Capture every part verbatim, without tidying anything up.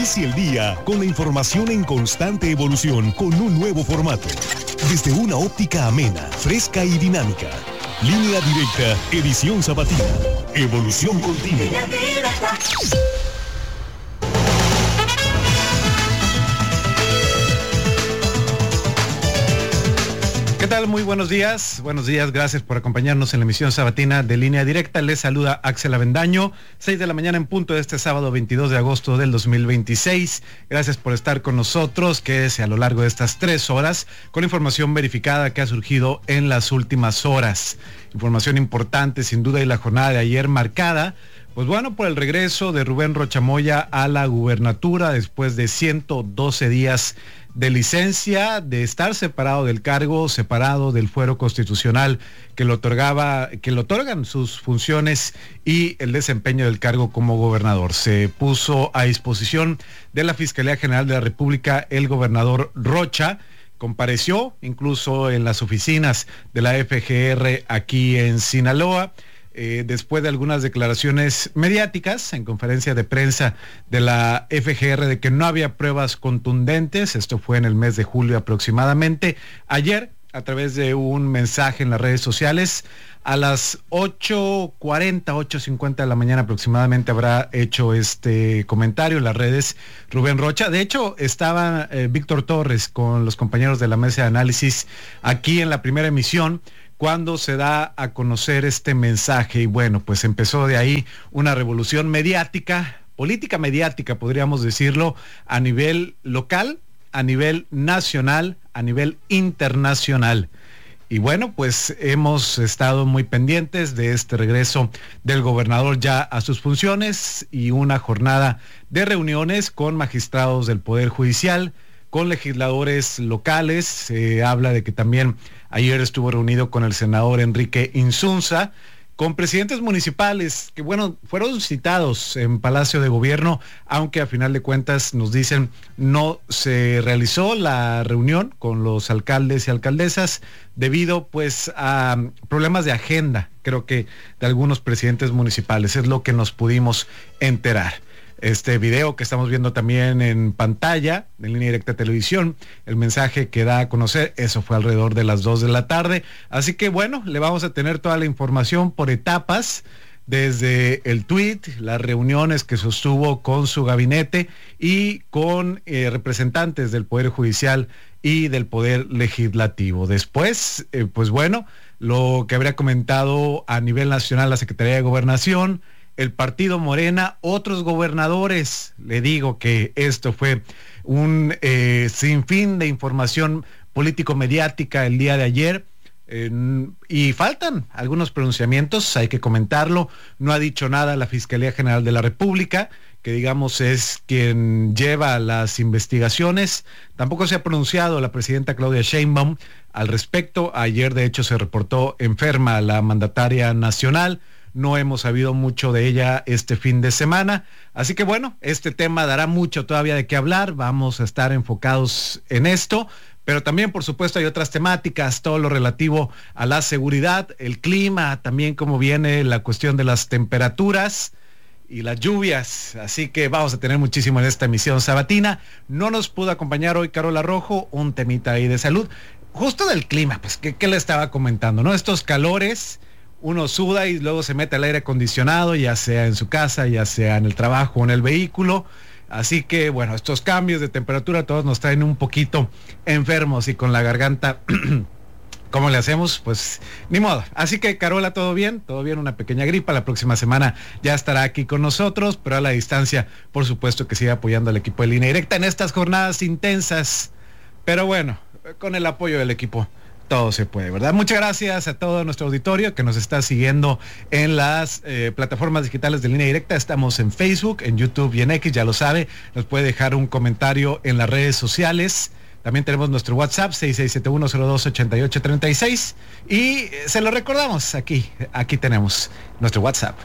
Inicia el día con la información en constante evolución con un nuevo formato. Desde una óptica amena, fresca y dinámica. Línea Directa, edición sabatina. Evolución continua. ¿Qué tal? Muy buenos días. Buenos días, gracias por acompañarnos en la emisión sabatina de Línea Directa. Les saluda Axel Avendaño, seis de la mañana en punto de este sábado veintidós de agosto del dos mil veintiséis. Gracias por estar con nosotros, quédese a lo largo de estas tres horas con información verificada que ha surgido en las últimas horas. Información importante sin duda y la jornada de ayer marcada, pues bueno, por el regreso de Rubén Rocha Moya a la gubernatura después de ciento doce días de licencia, de estar separado del cargo, separado del fuero constitucional que le otorgaba, que le otorgan sus funciones y el desempeño del cargo como gobernador. Se puso a disposición de la Fiscalía General de la República el gobernador Rocha. Compareció incluso en las oficinas de la F G R aquí en Sinaloa. Eh, después de algunas declaraciones mediáticas en conferencia de prensa de la F G R de que no había pruebas contundentes, esto fue en el mes de julio aproximadamente. Ayer, a través de un mensaje en las redes sociales, a las ocho cuarenta, ocho cincuenta de la mañana aproximadamente habrá hecho este comentario en las redes Rubén Rocha. De hecho, estaba eh, Víctor Torres con los compañeros de la mesa de análisis aquí en la primera emisión, cuando se da a conocer este mensaje. Y bueno, pues empezó de ahí una revolución mediática, política mediática, podríamos decirlo, a nivel local, a nivel nacional, a nivel internacional. Y bueno, pues hemos estado muy pendientes de este regreso del gobernador ya a sus funciones y una jornada de reuniones con magistrados del Poder Judicial, con legisladores locales. Se habla de que también ayer estuvo reunido con el senador Enrique Insunza, con presidentes municipales que, bueno, fueron citados en Palacio de Gobierno, aunque a final de cuentas nos dicen no se realizó la reunión con los alcaldes y alcaldesas debido pues a problemas de agenda, creo que de algunos presidentes municipales, es lo que nos pudimos enterar. Este video que estamos viendo también en pantalla, en Línea Directa Televisión, el mensaje que da a conocer, eso fue alrededor de las dos de la tarde. Así que bueno, le vamos a tener toda la información por etapas, desde el tweet, las reuniones que sostuvo con su gabinete y con eh, representantes del Poder Judicial y del Poder Legislativo. Después, eh, pues bueno, lo que habría comentado a nivel nacional la Secretaría de Gobernación, el partido Morena, otros gobernadores. Le digo que esto fue un eh, sinfín de información político-mediática el día de ayer. Eh, y faltan algunos pronunciamientos, hay que comentarlo. No ha dicho nada la Fiscalía General de la República, que digamos es quien lleva las investigaciones. Tampoco se ha pronunciado la presidenta Claudia Sheinbaum al respecto. Ayer de hecho se reportó enferma la mandataria nacional. No hemos sabido mucho de ella este fin de semana. Así que bueno, este tema dará mucho todavía de qué hablar. Vamos a estar enfocados en esto. Pero también, por supuesto, hay otras temáticas, todo lo relativo a la seguridad, el clima, también cómo viene la cuestión de las temperaturas y las lluvias. Así que vamos a tener muchísimo en esta emisión sabatina. No nos pudo acompañar hoy Carola Rojo, un temita ahí de salud. Justo del clima, pues, ¿qué, qué le estaba comentando? ¿No? Estos calores, uno suda y luego se mete al aire acondicionado, ya sea en su casa, ya sea en el trabajo o en el vehículo. Así que bueno, estos cambios de temperatura todos nos traen un poquito enfermos y con la garganta, ¿cómo le hacemos? Pues ni modo. Así que Carola, todo bien, todo bien, una pequeña gripa. La próxima semana ya estará aquí con nosotros, pero a la distancia, por supuesto que sigue apoyando al equipo de Línea Directa en estas jornadas intensas. Pero bueno, con el apoyo del equipo todo se puede, ¿verdad? Muchas gracias a todo nuestro auditorio que nos está siguiendo en las eh, plataformas digitales de Línea Directa. Estamos en Facebook, en YouTube y en X, ya lo sabe. Nos puede dejar un comentario en las redes sociales. También tenemos nuestro WhatsApp, seis seis siete uno cero dos ocho ocho tres seis. Y se lo recordamos, aquí, aquí tenemos nuestro WhatsApp.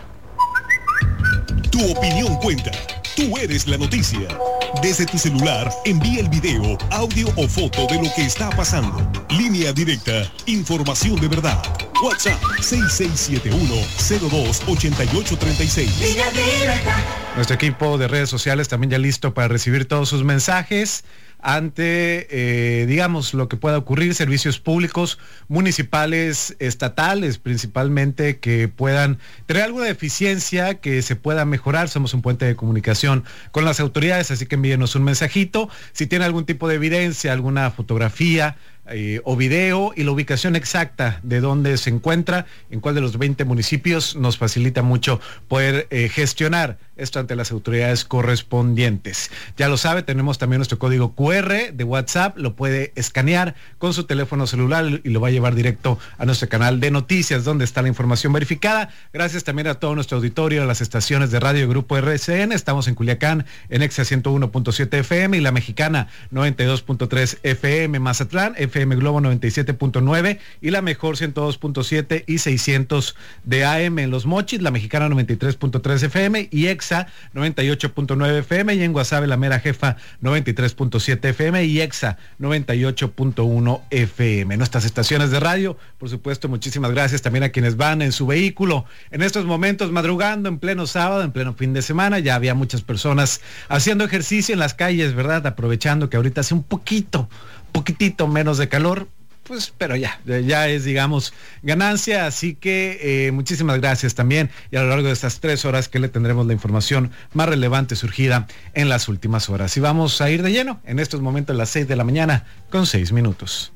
Tu opinión cuenta. Tú eres la noticia. Desde tu celular, envía el video, audio o foto de lo que está pasando. Línea Directa, información de verdad. WhatsApp seis seis siete uno cero dos ocho ocho tres seis. Línea Directa. Nuestro equipo de redes sociales también ya listo para recibir todos sus mensajes ante, eh, digamos, lo que pueda ocurrir, servicios públicos, municipales, estatales, principalmente, que puedan tener alguna deficiencia, que se pueda mejorar. Somos un puente de comunicación con las autoridades, así que envíenos un mensajito. Si tiene algún tipo de evidencia, alguna fotografía, Eh, o video y la ubicación exacta de dónde se encuentra, en cuál de los veinte municipios, nos facilita mucho poder eh, gestionar esto ante las autoridades correspondientes. Ya lo sabe, tenemos también nuestro código cu erre de WhatsApp, lo puede escanear con su teléfono celular y lo va a llevar directo a nuestro canal de noticias, donde está la información verificada. Gracias también a todo nuestro auditorio, a las estaciones de radio Grupo R C N. Estamos en Culiacán, en Exa ciento uno punto siete F M, y La Mexicana noventa y dos punto tres F M, Mazatlán, F M Globo noventa y siete punto nueve, y La Mejor ciento dos punto siete y seiscientos de A M en Los Mochis, La Mexicana noventa y tres punto tres F M y Exa noventa y ocho punto nueve F M, y en Guasave La Mera Jefa noventa y tres punto siete F M y Exa noventa y ocho punto uno F M. Nuestras estaciones de radio, por supuesto, muchísimas gracias también a quienes van en su vehículo en estos momentos madrugando, en pleno sábado, en pleno fin de semana. Ya había muchas personas haciendo ejercicio en las calles, ¿verdad? Aprovechando que ahorita hace un poquito, poquitito menos de calor, pues, pero ya, ya es, digamos, ganancia. Así que eh, muchísimas gracias también, y a lo largo de estas tres horas que le tendremos la información más relevante surgida en las últimas horas. Y vamos a ir de lleno en estos momentos a las seis de la mañana con seis minutos.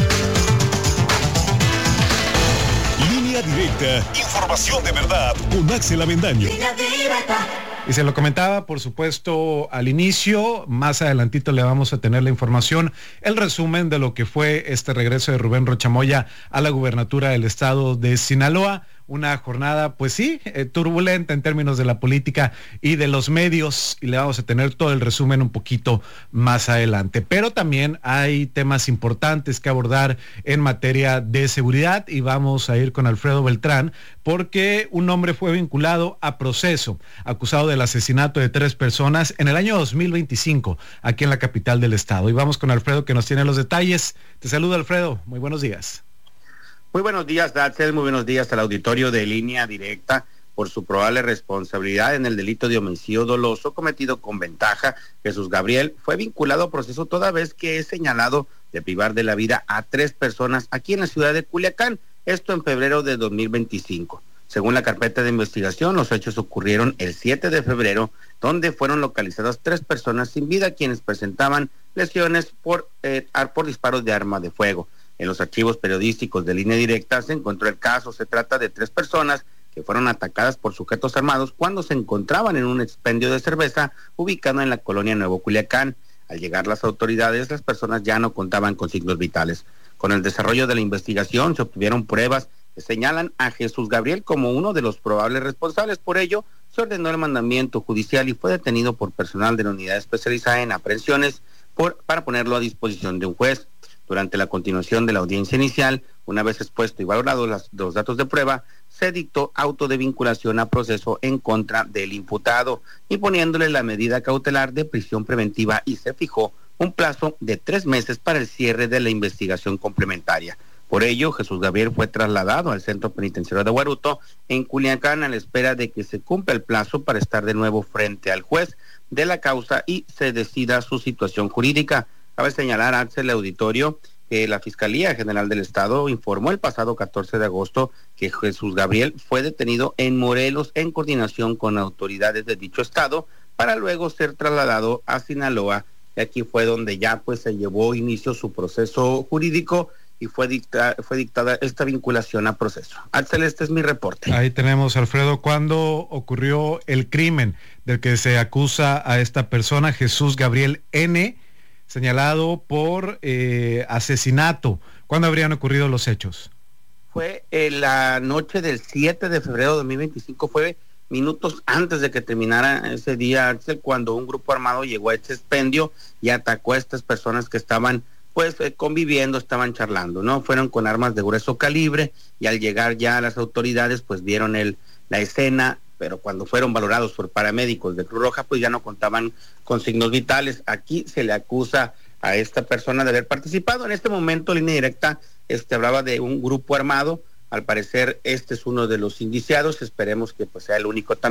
Línea directa, información de verdad con Axel Avendaño. Línea directa. Y se lo comentaba, por supuesto, al inicio. Más adelantito le vamos a tener la información, el resumen de lo que fue este regreso de Rubén Rocha Moya a la gubernatura del estado de Sinaloa. Una jornada, pues sí, eh, turbulenta en términos de la política y de los medios, y le vamos a tener todo el resumen un poquito más adelante. Pero también hay temas importantes que abordar en materia de seguridad, y vamos a ir con Alfredo Beltrán, porque un hombre fue vinculado a proceso, acusado del asesinato de tres personas en el año dos mil veinticinco, aquí en la capital del estado. Y vamos con Alfredo, que nos tiene los detalles. Te saludo, Alfredo, muy buenos días. Muy buenos días, Axel. Muy buenos días al auditorio de Línea Directa. Por su probable responsabilidad en el delito de homicidio doloso cometido con ventaja, Jesús Gabriel fue vinculado a proceso toda vez que es señalado de privar de la vida a tres personas aquí en la ciudad de Culiacán, esto en febrero de dos mil veinticinco. Según la carpeta de investigación, los hechos ocurrieron el siete de febrero, donde fueron localizadas tres personas sin vida, quienes presentaban lesiones por, eh, por disparos de arma de fuego. En los archivos periodísticos de Línea Directa se encontró el caso. Se trata de tres personas que fueron atacadas por sujetos armados cuando se encontraban en un expendio de cerveza ubicado en la colonia Nuevo Culiacán. Al llegar las autoridades, las personas ya no contaban con signos vitales. Con el desarrollo de la investigación se obtuvieron pruebas que señalan a Jesús Gabriel como uno de los probables responsables. Por ello, se ordenó el mandamiento judicial y fue detenido por personal de la unidad especializada en aprehensiones por, para ponerlo a disposición de un juez. Durante la continuación de la audiencia inicial, una vez expuesto y valorado las, los datos de prueba, se dictó auto de vinculación a proceso en contra del imputado, imponiéndole la medida cautelar de prisión preventiva, y se fijó un plazo de tres meses para el cierre de la investigación complementaria. Por ello, Jesús Gabriel fue trasladado al Centro Penitenciario de Hueruto, en Culiacán, a la espera de que se cumpla el plazo para estar de nuevo frente al juez de la causa y se decida su situación jurídica. Cabe señalar, Axel, el auditorio, que la Fiscalía General del Estado informó el pasado catorce de agosto que Jesús Gabriel fue detenido en Morelos en coordinación con autoridades de dicho estado para luego ser trasladado a Sinaloa, y aquí fue donde ya pues se llevó inicio su proceso jurídico y fue, dicta, fue dictada esta vinculación a proceso. Axel, este es mi reporte. Ahí tenemos, Alfredo, ¿cuándo ocurrió el crimen del que se acusa a esta persona, Jesús Gabriel N., señalado por eh, asesinato? ¿Cuándo habrían ocurrido los hechos? Fue en la noche del siete de febrero de dos mil veinticinco, fue minutos antes de que terminara ese día, Axel, cuando un grupo armado llegó a este expendio y atacó a estas personas que estaban pues eh, conviviendo, estaban charlando, ¿no? Fueron con armas de grueso calibre, y al llegar ya las autoridades pues vieron el, la escena, pero cuando fueron valorados por paramédicos de Cruz Roja, pues ya no contaban con signos vitales. Aquí se le acusa a esta persona de haber participado. En este momento, Línea Directa este, hablaba de un grupo armado. Al parecer, este es uno de los indiciados. Esperemos que pues sea el único también,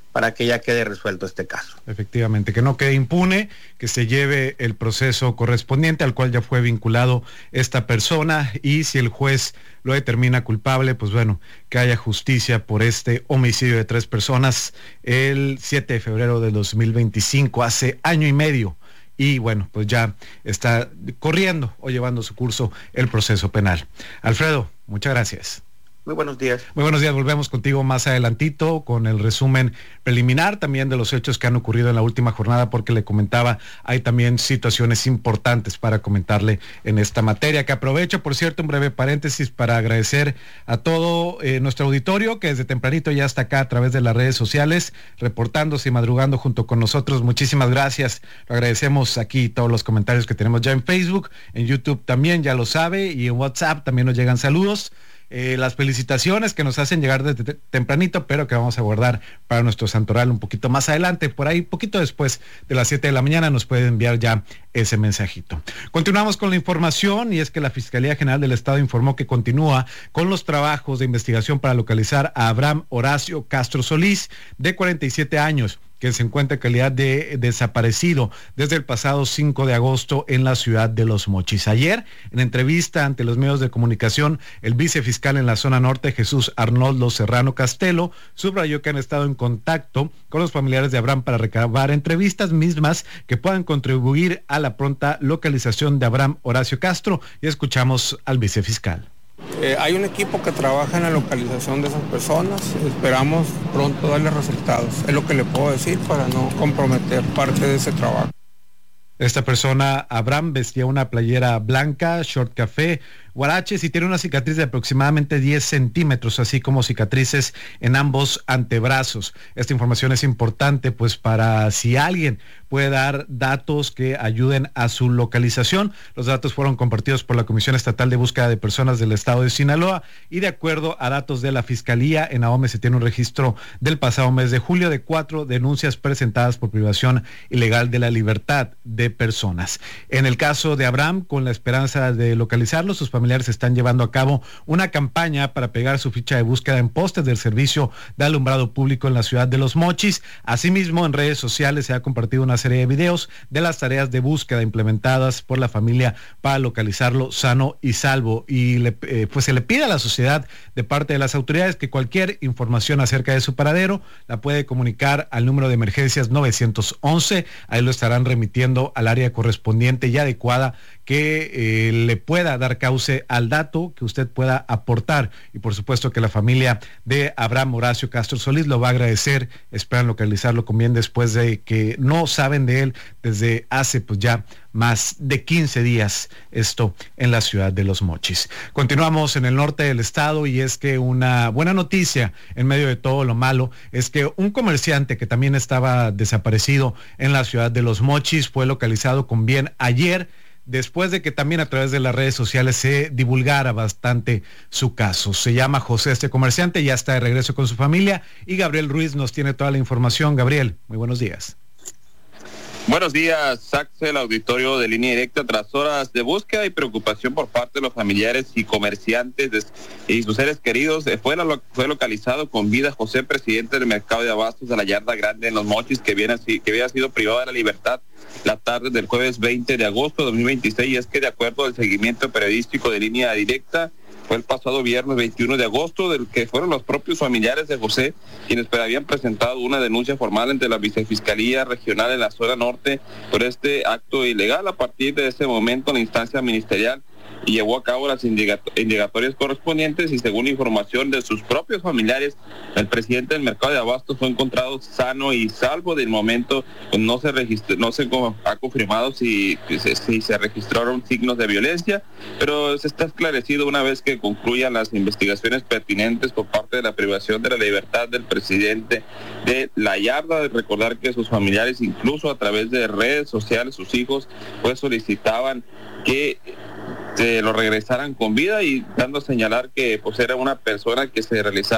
para que ya quede resuelto este caso. Efectivamente, que no quede impune, que se lleve el proceso correspondiente al cual ya fue vinculado esta persona, y si el juez lo determina culpable, pues bueno, que haya justicia por este homicidio de tres personas el siete de febrero de dos mil veinticinco, hace año y medio. Y bueno, pues ya está corriendo o llevando su curso el proceso penal. Alfredo, muchas gracias. Muy buenos días. Muy buenos días, volvemos contigo más adelantito con el resumen preliminar también de los hechos que han ocurrido en la última jornada, porque le comentaba, hay también situaciones importantes para comentarle en esta materia, que aprovecho, por cierto, un breve paréntesis para agradecer a todo eh, nuestro auditorio que desde tempranito ya está acá a través de las redes sociales, reportándose y madrugando junto con nosotros. Muchísimas gracias, lo agradecemos aquí todos los comentarios que tenemos ya en Facebook, en YouTube también, ya lo sabe, y en WhatsApp también nos llegan saludos. Eh, las felicitaciones que nos hacen llegar desde tempranito, pero que vamos a guardar para nuestro santoral un poquito más adelante, por ahí poquito después de las siete de la mañana nos puede enviar ya ese mensajito. Continuamos con la información, y es que la Fiscalía General del Estado informó que continúa con los trabajos de investigación para localizar a Abraham Horacio Castro Solís, de cuarenta y siete años, que se encuentra en calidad de desaparecido desde el pasado cinco de agosto en la ciudad de Los Mochis. Ayer, en entrevista ante los medios de comunicación, el vicefiscal en la zona norte, Jesús Arnoldo Serrano Castelo, subrayó que han estado en contacto con los familiares de Abraham para recabar entrevistas mismas que puedan contribuir a la pronta localización de Abraham Horacio Castro, y escuchamos al vicefiscal. Eh, hay un equipo que trabaja en la localización de esas personas, esperamos pronto darle resultados, es lo que le puedo decir para no comprometer parte de ese trabajo. Esta persona, Abraham, vestía una playera blanca, short café, huaraches, y tiene una cicatriz de aproximadamente diez centímetros, así como cicatrices en ambos antebrazos. Esta información es importante pues para si alguien puede dar datos que ayuden a su localización. Los datos fueron compartidos por la Comisión Estatal de Búsqueda de Personas del Estado de Sinaloa, y de acuerdo a datos de la Fiscalía, en Ahome se tiene un registro del pasado mes de julio de cuatro denuncias presentadas por privación ilegal de la libertad de personas. En el caso de Abraham, con la esperanza de localizarlo, sus familiares están llevando a cabo una campaña para pegar su ficha de búsqueda en postes del servicio de alumbrado público en la ciudad de Los Mochis. Asimismo, en redes sociales se ha compartido una serie de videos de las tareas de búsqueda implementadas por la familia para localizarlo sano y salvo, y le, eh, pues se le pide a la sociedad de parte de las autoridades que cualquier información acerca de su paradero la puede comunicar al número de emergencias nueve once, ahí lo estarán remitiendo al área correspondiente y adecuada que eh, le pueda dar cauce al dato que usted pueda aportar, y por supuesto que la familia de Abraham Horacio Castro Solís lo va a agradecer. Esperan localizarlo con bien después de que no saben de él desde hace pues ya más de quince días, esto en la ciudad de Los Mochis. Continuamos en el norte del estado, y es que una buena noticia en medio de todo lo malo es que un comerciante que también estaba desaparecido en la ciudad de Los Mochis fue localizado con bien ayer, después de que también a través de las redes sociales se divulgara bastante su caso. Se llama José este comerciante, ya está de regreso con su familia, y Gabriel Ruiz nos tiene toda la información. Gabriel, muy buenos días. Buenos días, Axel, auditorio de Línea Directa. Tras horas de búsqueda y preocupación por parte de los familiares y comerciantes de, y sus seres queridos, fue, la, fue localizado con vida José, presidente del mercado de abastos de la Yarda Grande en Los Mochis, que, viene, que había sido privado de la libertad la tarde del jueves veinte de agosto de dos mil veintiséis, y es que de acuerdo al seguimiento periodístico de Línea Directa, fue el pasado viernes veintiuno de agosto, del que fueron los propios familiares de José quienes habían presentado una denuncia formal ante la Vicefiscalía Regional en la zona norte por este acto ilegal. A partir de ese momento, la instancia ministerial llevó a cabo las indagatorias correspondientes, y según información de sus propios familiares, el presidente del mercado de abastos fue encontrado sano y salvo. Del momento pues, no se registró, no se ha confirmado si, si se registraron signos de violencia, pero se está esclarecido una vez que concluyan las investigaciones pertinentes por parte de la privación de la libertad del presidente de la Yarda. De recordar que sus familiares, incluso a través de redes sociales, sus hijos pues solicitaban que se lo regresaran con vida, y dando a señalar que pues era una persona que se realizaba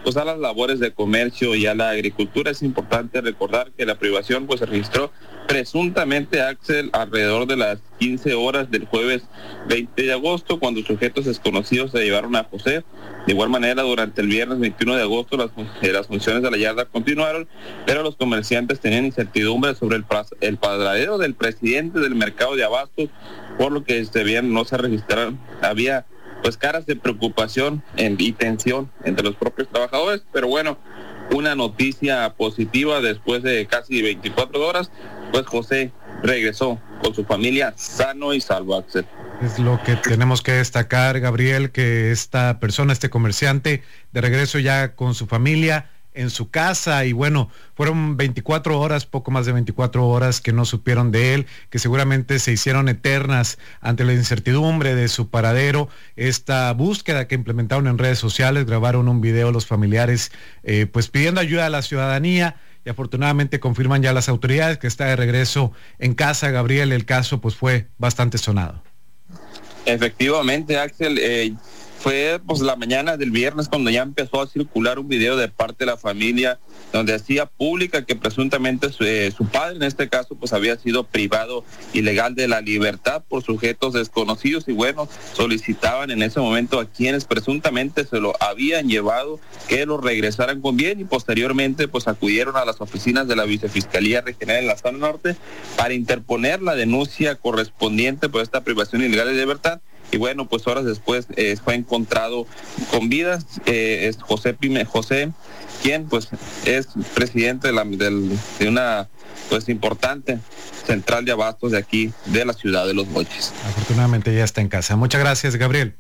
pues a las labores de comercio y a la agricultura. Es importante recordar que la privación pues se registró presuntamente, Axel, alrededor de las quince horas del jueves veinte de agosto, cuando sujetos desconocidos se llevaron a José. De igual manera, durante el viernes veintiuno de agosto las, eh, las funciones de la yarda continuaron, pero los comerciantes tenían incertidumbre sobre el, el paradero del presidente del mercado de abastos, por lo que este bien no se registraron. Había pues caras de preocupación en, y tensión entre los propios trabajadores, pero bueno, una noticia positiva: después de casi veinticuatro horas, pues José regresó con su familia sano y salvo, Axel. Es lo que tenemos que destacar, Gabriel, que esta persona, este comerciante, de regreso ya con su familia en su casa, y bueno, fueron veinticuatro horas, poco más de veinticuatro horas que no supieron de él, que seguramente se hicieron eternas ante la incertidumbre de su paradero. Esta búsqueda que implementaron en redes sociales, grabaron un video los familiares eh, pues pidiendo ayuda a la ciudadanía, y afortunadamente confirman ya las autoridades que está de regreso en casa. Gabriel, el caso pues fue bastante sonado. Efectivamente, Axel, eh, fue pues la mañana del viernes cuando ya empezó a circular un video de parte de la familia donde hacía pública que presuntamente su, eh, su padre, en este caso, pues había sido privado ilegal de la libertad por sujetos desconocidos, y bueno, solicitaban en ese momento a quienes presuntamente se lo habían llevado que lo regresaran con bien, y posteriormente pues acudieron a las oficinas de la Vicefiscalía Regional en la Zona Norte para interponer la denuncia correspondiente por esta privación ilegal de libertad. Y bueno, pues horas después eh, fue encontrado con vida. Eh, es José Pime, José, quien pues es presidente de, la, del, de una pues importante central de abastos de aquí, de la ciudad de Los Mochis. Afortunadamente ya está en casa. Muchas gracias, Gabriel.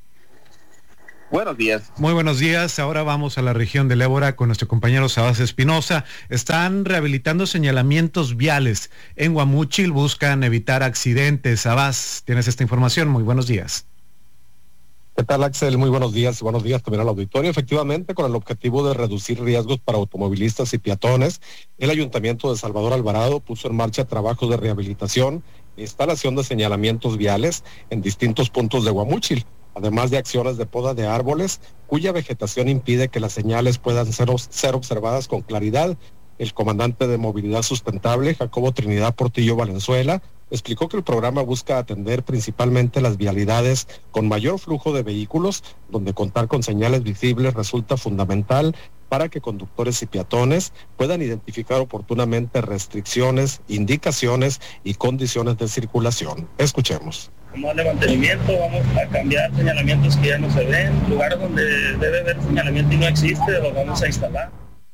Buenos días. Muy buenos días. Ahora vamos a la región del Ébora con nuestro compañero Sabás Espinosa. Están rehabilitando señalamientos viales en Guamúchil, buscan evitar accidentes. Sabás, tienes esta información. Muy buenos días. ¿Qué tal, Axel? Muy buenos días. Buenos días también al auditorio. Efectivamente, con el objetivo de reducir riesgos para automovilistas y peatones, el Ayuntamiento de Salvador Alvarado puso en marcha trabajos de rehabilitación e instalación de señalamientos viales en distintos puntos de Guamúchil, además de acciones de poda de árboles, cuya vegetación impide que las señales puedan ser, ser observadas con claridad. El comandante de Movilidad Sustentable, Jacobo Trinidad Portillo Valenzuela, explicó que el programa busca atender principalmente las vialidades con mayor flujo de vehículos, donde contar con señales visibles resulta fundamental para que conductores y peatones puedan identificar oportunamente restricciones, indicaciones y condiciones de circulación. Escuchemos. Como de mantenimiento, vamos a cambiar señalamientos que ya no se ven, lugares donde debe haber señalamiento y no existe, los vamos a instalar.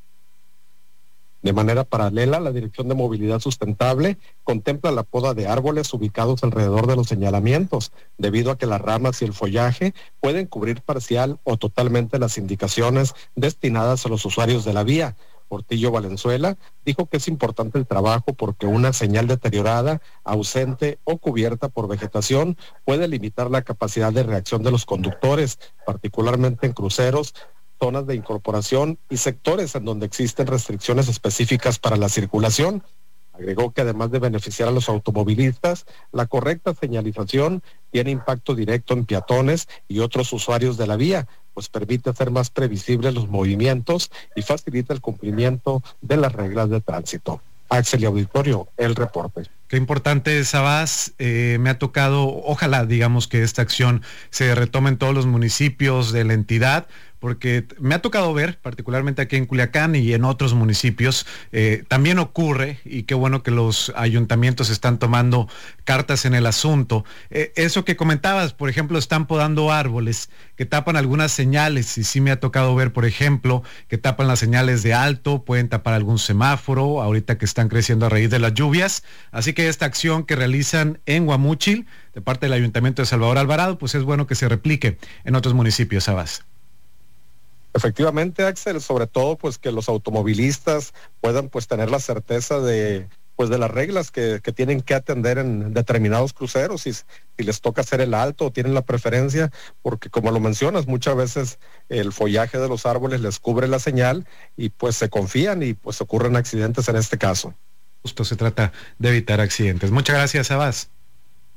De manera paralela, la Dirección de Movilidad Sustentable contempla la poda de árboles ubicados alrededor de los señalamientos, debido a que las ramas y el follaje pueden cubrir parcial o totalmente las indicaciones destinadas a los usuarios de la vía. Portillo Valenzuela dijo que es importante el trabajo porque una señal deteriorada, ausente o cubierta por vegetación puede limitar la capacidad de reacción de los conductores, particularmente en cruceros, zonas de incorporación y sectores en donde existen restricciones específicas para la circulación. Agregó que además de beneficiar a los automovilistas, la correcta señalización tiene impacto directo en peatones y otros usuarios de la vía, pues permite hacer más previsibles los movimientos y facilita el cumplimiento de las reglas de tránsito. Axel y auditorio, el reporte. Qué importante, Sabás. Eh, me ha tocado, ojalá digamos que esta acción se retome en todos los municipios de la entidad, porque me ha tocado ver, particularmente aquí en Culiacán y en otros municipios, eh, también ocurre, y qué bueno que los ayuntamientos están tomando cartas en el asunto. Eh, eso que comentabas, por ejemplo, están podando árboles que tapan algunas señales, y sí me ha tocado ver, por ejemplo, que tapan las señales de alto, pueden tapar algún semáforo, ahorita que están creciendo a raíz de las lluvias. Así que esta acción que realizan en Guamúchil, de parte del Ayuntamiento de Salvador Alvarado, pues es bueno que se replique en otros municipios, Sabás. Efectivamente, Axel, sobre todo pues que los automovilistas puedan pues tener la certeza de pues de las reglas que, que tienen que atender en determinados cruceros, si, si les toca hacer el alto o tienen la preferencia, porque como lo mencionas, muchas veces el follaje de los árboles les cubre la señal y pues se confían y pues ocurren accidentes en este caso. Justo se trata de evitar accidentes. Muchas gracias, Sabás.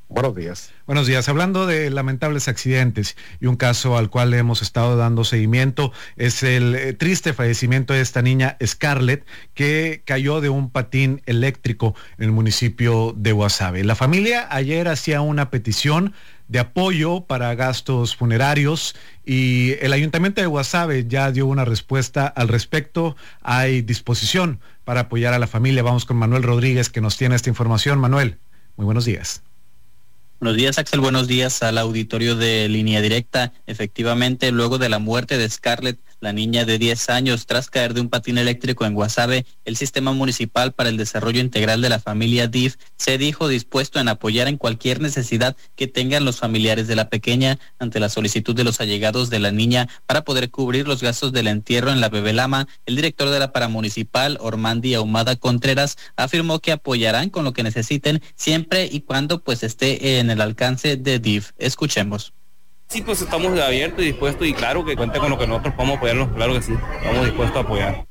Buenos días. Buenos días. Hablando de lamentables accidentes y un caso al cual hemos estado dando seguimiento, es el eh, triste fallecimiento de esta niña Scarlett, que cayó de un patín eléctrico en el municipio de Guasave. La familia ayer hacía una petición de apoyo para gastos funerarios y el Ayuntamiento de Guasave ya dio una respuesta al respecto. Hay disposición para apoyar a la familia. Vamos con Manuel Rodríguez, que nos tiene esta información. Manuel, muy buenos días. Buenos días, Axel. Buenos días al auditorio de Línea Directa. Efectivamente, luego de la muerte de Scarlett, la niña de diez años, tras caer de un patín eléctrico en Guasave, el Sistema Municipal para el Desarrollo Integral de la Familia D I F se dijo dispuesto en apoyar en cualquier necesidad que tengan los familiares de la pequeña ante la solicitud de los allegados de la niña para poder cubrir los gastos del entierro en la Bebelama. El director de la Paramunicipal, Ormandi Ahumada Contreras, afirmó que apoyarán con lo que necesiten siempre y cuando pues esté en el alcance de D I F. Escuchemos. Sí, pues estamos abiertos y dispuestos y claro que cuente con lo que nosotros podamos apoyarnos, claro que sí, estamos dispuestos a apoyar.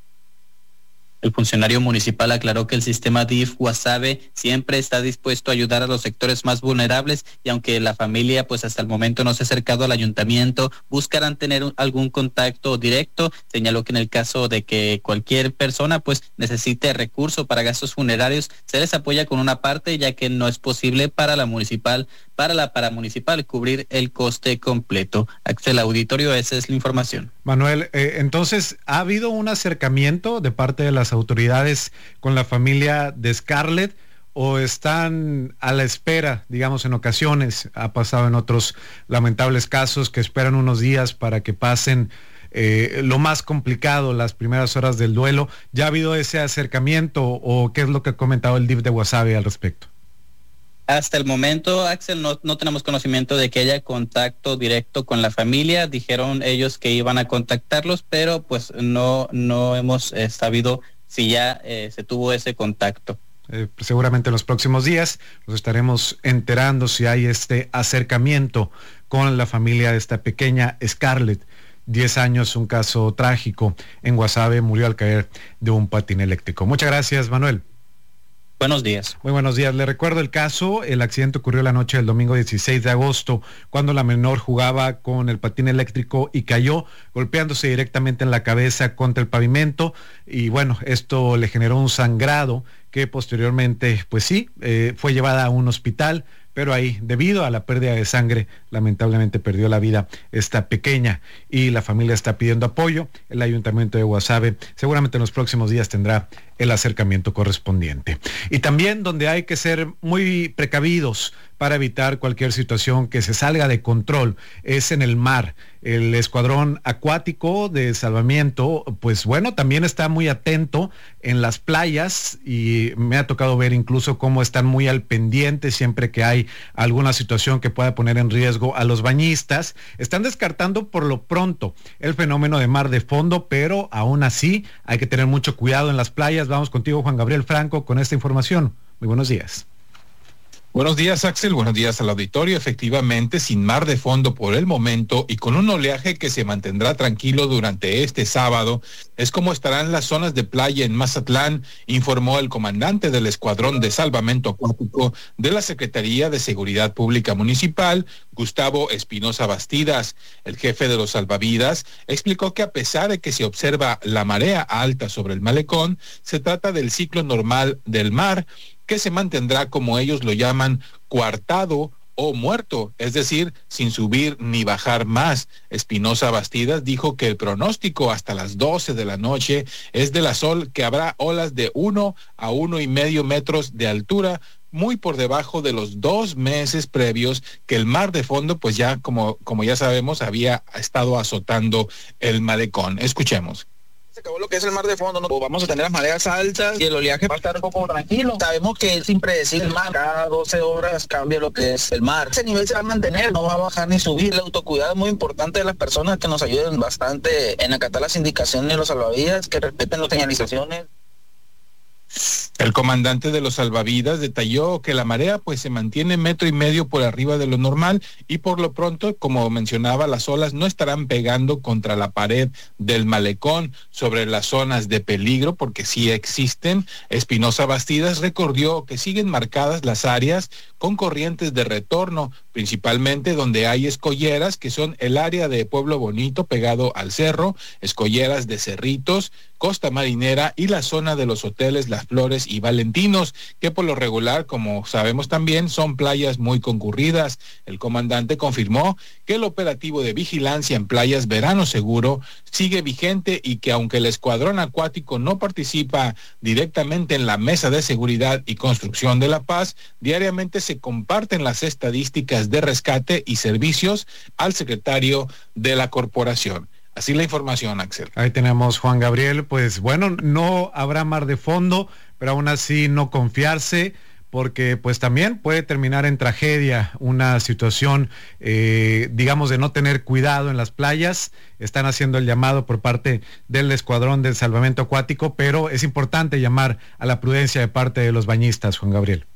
El funcionario municipal aclaró que el sistema D I F Guasave siempre está dispuesto a ayudar a los sectores más vulnerables y aunque la familia pues hasta el momento no se ha acercado al ayuntamiento, buscarán tener un, algún contacto directo. Señaló que en el caso de que cualquier persona pues necesite recurso para gastos funerarios, se les apoya con una parte ya que no es posible para la municipal, para la paramunicipal cubrir el coste completo. Axel Auditorio, esa es la información. Manuel, eh, entonces, ¿ha habido un acercamiento de parte de las autoridades con la familia de Scarlett o están a la espera, digamos, en ocasiones, ha pasado en otros lamentables casos, que esperan unos días para que pasen eh, lo más complicado, las primeras horas del duelo? ¿Ya ha habido ese acercamiento o qué es lo que ha comentado el D I F de Guasave al respecto? Hasta el momento, Axel, no, no tenemos conocimiento de que haya contacto directo con la familia. Dijeron ellos que iban a contactarlos, pero pues no, no hemos eh, sabido si ya eh, se tuvo ese contacto. Eh, seguramente en los próximos días nos estaremos enterando si hay este acercamiento con la familia de esta pequeña Scarlett. diez años, un caso trágico en Guasave, murió al caer de un patín eléctrico. Muchas gracias, Manuel. Buenos días. Muy buenos días. Le recuerdo el caso. El accidente ocurrió la noche del domingo dieciséis de agosto, cuando la menor jugaba con el patín eléctrico y cayó, golpeándose directamente en la cabeza contra el pavimento. Y bueno, esto le generó un sangrado que posteriormente, pues sí, eh, fue llevada a un hospital, pero ahí, debido a la pérdida de sangre, lamentablemente perdió la vida esta pequeña y la familia está pidiendo apoyo. El Ayuntamiento de Guasave seguramente en los próximos días tendrá el acercamiento correspondiente. Y también donde hay que ser muy precavidos para evitar cualquier situación que se salga de control es en el mar. El Escuadrón Acuático de Salvamiento, pues bueno, también está muy atento en las playas y me ha tocado ver incluso cómo están muy al pendiente siempre que hay alguna situación que pueda poner en riesgo a los bañistas. Están descartando por lo pronto el fenómeno de mar de fondo, pero aún así hay que tener mucho cuidado en las playas. Vamos contigo, Juan Gabriel Franco, con esta información. Muy buenos días. Buenos días, Axel. Buenos días al auditorio. Efectivamente, sin mar de fondo por el momento y con un oleaje que se mantendrá tranquilo durante este sábado, es como estarán las zonas de playa en Mazatlán, informó el comandante del Escuadrón de Salvamento Acuático de la Secretaría de Seguridad Pública Municipal, Gustavo Espinosa Bastidas. El jefe de los salvavidas explicó que a pesar de que se observa la marea alta sobre el malecón, se trata del ciclo normal del mar, que se mantendrá, como ellos lo llaman, coartado o muerto, es decir, sin subir ni bajar más. Espinosa Bastidas dijo que el pronóstico hasta las doce de la noche es de la sol, que habrá olas de uno a uno y medio metros de altura, muy por debajo de los dos meses previos que el mar de fondo, pues ya como, como ya sabemos, había estado azotando el malecón. Escuchemos. Se acabó lo que es el mar de fondo, ¿no? Vamos a tener las mareas altas y el oleaje va a estar un poco tranquilo. Sabemos que es impredecible el mar, cada doce horas cambia lo que es el mar. Ese nivel se va a mantener, no va a bajar ni subir. El autocuidado es muy importante de las personas, que nos ayuden bastante en acatar las indicaciones de los salvavidas, que respeten las señalizaciones. El comandante de los salvavidas detalló que la marea pues se mantiene metro y medio por arriba de lo normal y por lo pronto, como mencionaba, las olas no estarán pegando contra la pared del malecón sobre las zonas de peligro, porque sí existen. Espinosa Bastidas recordó que siguen marcadas las áreas con corrientes de retorno, principalmente donde hay escolleras, que son el área de Pueblo Bonito pegado al cerro, escolleras de Cerritos, Costa Marinera y la zona de los hoteles Las Flores y Valentinos, que por lo regular, como sabemos también, son playas muy concurridas. El comandante confirmó que el operativo de vigilancia en playas Verano Seguro sigue vigente y que aunque el escuadrón acuático no participa directamente en la mesa de seguridad y construcción de la paz, diariamente se comparten las estadísticas de rescate y servicios al secretario de la corporación. Así la información, Axel. Ahí tenemos Juan Gabriel. Pues bueno, no habrá mar de fondo, pero aún así no confiarse, porque pues también puede terminar en tragedia una situación, eh, digamos, de no tener cuidado en las playas. Están haciendo el llamado por parte del Escuadrón del Salvamento Acuático, pero es importante llamar a la prudencia de parte de los bañistas, Juan Gabriel.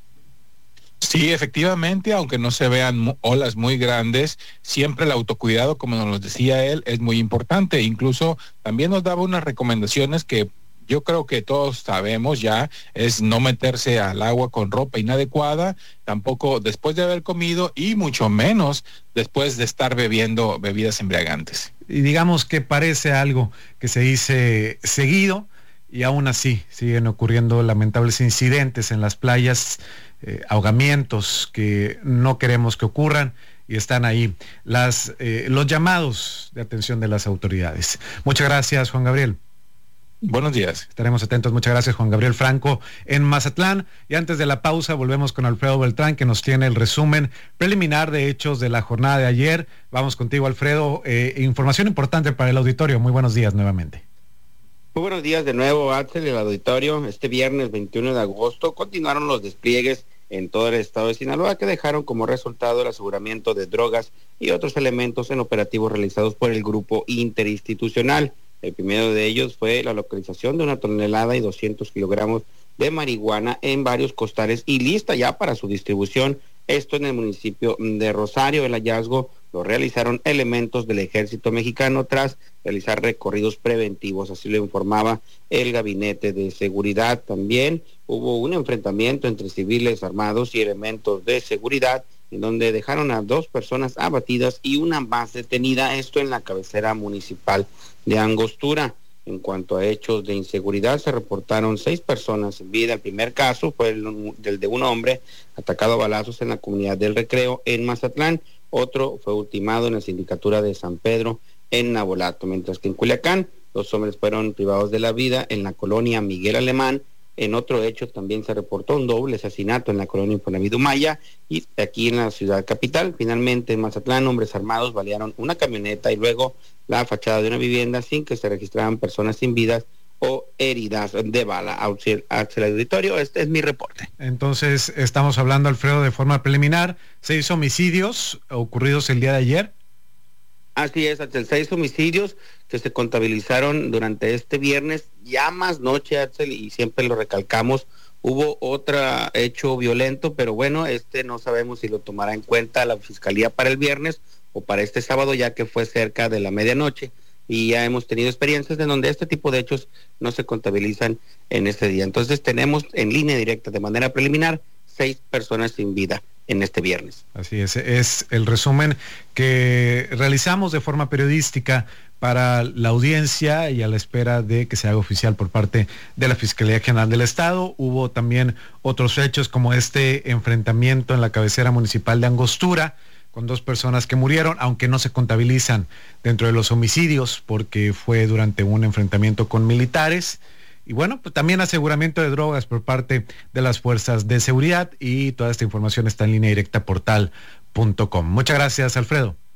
Sí, efectivamente, aunque no se vean olas muy grandes, siempre el autocuidado, como nos decía él, es muy importante. Incluso también nos daba unas recomendaciones que yo creo que todos sabemos ya, es no meterse al agua con ropa inadecuada, tampoco después de haber comido y mucho menos después de estar bebiendo bebidas embriagantes. Y digamos que parece algo que se dice seguido, y aún así siguen ocurriendo lamentables incidentes en las playas, eh, ahogamientos que no queremos que ocurran, y están ahí las eh, los llamados de atención de las autoridades. Muchas gracias, Juan Gabriel. Buenos días. Estaremos atentos. Muchas gracias, Juan Gabriel Franco en Mazatlán. Y antes de la pausa volvemos con Alfredo Beltrán, que nos tiene el resumen preliminar de hechos de la jornada de ayer. Vamos contigo, Alfredo. Eh, información importante para el auditorio. Muy buenos días nuevamente. Muy buenos días de nuevo, Axel, y el auditorio. Este viernes veintiuno de agosto continuaron los despliegues en todo el estado de Sinaloa, que dejaron como resultado el aseguramiento de drogas y otros elementos en operativos realizados por el grupo interinstitucional. El primero de ellos fue la localización de una tonelada y doscientos kilogramos de marihuana en varios costales y lista ya para su distribución. Esto en el municipio de Rosario. El hallazgo lo realizaron elementos del Ejército Mexicano tras realizar recorridos preventivos, así lo informaba el Gabinete de Seguridad. También hubo un enfrentamiento entre civiles armados y elementos de seguridad, en donde dejaron a dos personas abatidas y una más detenida, esto en la cabecera municipal de Angostura. En cuanto a hechos de inseguridad, se reportaron seis personas en vida. El primer caso fue el, el de un hombre atacado a balazos en la comunidad del Recreo en Mazatlán. Otro fue ultimado en la sindicatura de San Pedro en Navolato, mientras que en Culiacán dos hombres fueron privados de la vida en la colonia Miguel Alemán. En otro hecho también se reportó un doble asesinato en la colonia Infonavit Humaya, y aquí en la ciudad capital. Finalmente en Mazatlán, hombres armados balearon una camioneta y luego la fachada de una vivienda sin que se registraran personas sin vidas o heridas de bala. Hacia el auditorio, este es mi reporte. Entonces estamos hablando, Alfredo, de forma preliminar, seis homicidios ocurridos el día de ayer. Así es, Axel, seis homicidios que se contabilizaron durante este viernes, ya más noche, Axel, y siempre lo recalcamos, hubo otro hecho violento, pero bueno, este no sabemos si lo tomará en cuenta la Fiscalía para el viernes o para este sábado, ya que fue cerca de la medianoche, y ya hemos tenido experiencias en donde este tipo de hechos no se contabilizan en este día. Entonces tenemos en línea directa, de manera preliminar, seis personas sin vida en este viernes. Así es, es el resumen que realizamos de forma periodística para la audiencia y a la espera de que se haga oficial por parte de la Fiscalía General del Estado. Hubo también otros hechos como este enfrentamiento en la cabecera municipal de Angostura con dos personas que murieron, aunque no se contabilizan dentro de los homicidios porque fue durante un enfrentamiento con militares. Y bueno, pues también aseguramiento de drogas por parte de las fuerzas de seguridad, y toda esta información está en línea directa portal punto com. Muchas gracias, Alfredo.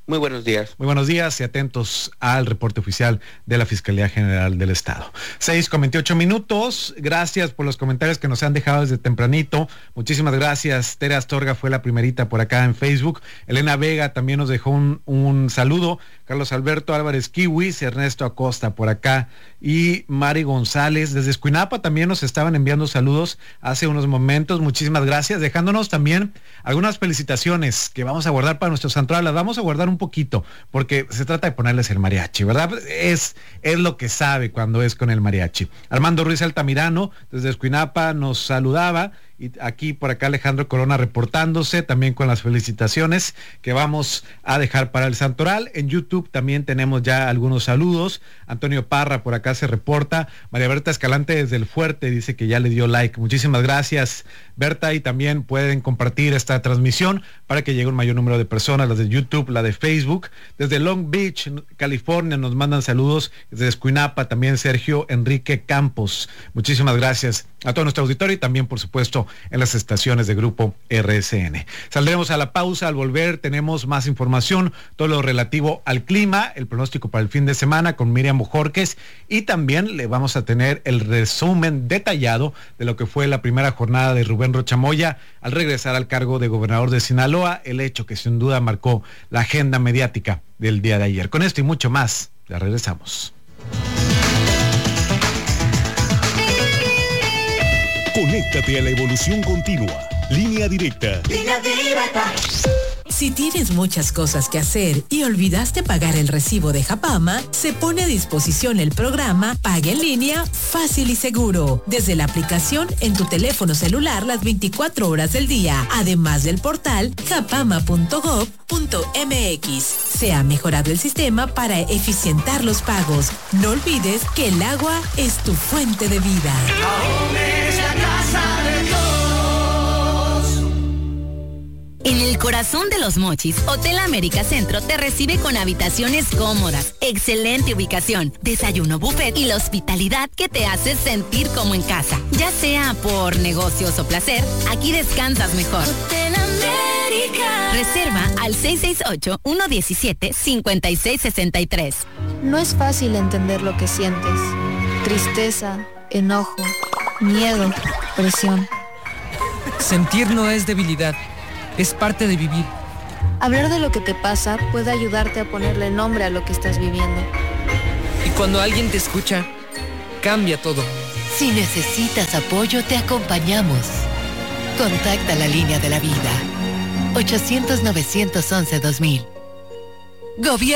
Muy buenos días. Muy buenos días y atentos al reporte oficial de la Fiscalía General del Estado. seis con veintiocho minutos. Gracias por los comentarios que nos han dejado desde tempranito. Muchísimas gracias. Tere Astorga fue la primerita por acá en Facebook. Elena Vega también nos dejó un, un saludo. Carlos Alberto Álvarez Kiwis, Ernesto Acosta por acá y Mari González desde Escuinapa también nos estaban enviando saludos hace unos momentos. Muchísimas gracias, dejándonos también algunas felicitaciones que vamos a guardar para nuestros santuarios. Las vamos a guardar un poquito porque se trata de ponerles el mariachi, ¿verdad? Es, es lo que sabe cuando es con el mariachi. Armando Ruiz Altamirano desde Escuinapa nos saludaba. Y aquí por acá Alejandro Corona reportándose también con las felicitaciones que vamos a dejar para el santoral. En YouTube también tenemos ya algunos saludos. Antonio Parra por acá se reporta. María Berta Escalante desde el Fuerte dice que ya le dio like. Muchísimas gracias, Berta, y también pueden compartir esta transmisión para que llegue un mayor número de personas, las de YouTube, la de Facebook. Desde Long Beach, California, nos mandan saludos. Desde Escuinapa también Sergio Enrique Campos. Muchísimas gracias a todo nuestro auditorio y también, por supuesto, en las estaciones de Grupo R S N. Saldremos a la pausa. Al volver tenemos más información, todo lo relativo al clima, el pronóstico para el fin de semana con Miriam Bojorques, y también le vamos a tener el resumen detallado de lo que fue la primera jornada de Rubén Rocha Moya al regresar al cargo de gobernador de Sinaloa, el hecho que sin duda marcó la agenda mediática del día de ayer. Con esto y mucho más, ya regresamos. Conéctate a la evolución continua. Línea directa. Línea directa. Si tienes muchas cosas que hacer y olvidaste pagar el recibo de Japama, se pone a disposición el programa Paga en Línea Fácil y Seguro, desde la aplicación en tu teléfono celular las veinticuatro horas del día, además del portal japama punto gob punto mx. Se ha mejorado el sistema para eficientar los pagos. No olvides que el agua es tu fuente de vida. Ahora es la casa de todos. En el corazón de Los Mochis, Hotel América Centro te recibe con habitaciones cómodas, excelente ubicación, desayuno buffet y la hospitalidad que te hace sentir como en casa. Ya sea por negocios o placer, aquí descansas mejor. Hotel América. Reserva al seis seis ocho, uno uno siete, cinco seis seis tres. No es fácil entender lo que sientes. Tristeza, enojo, miedo, presión. Sentir no es debilidad. Es parte de vivir. Hablar de lo que te pasa puede ayudarte a ponerle nombre a lo que estás viviendo. Y cuando alguien te escucha, cambia todo. Si necesitas apoyo, te acompañamos. Contacta la Línea de la Vida. ochocientos, novecientos once, dos mil. Gobierno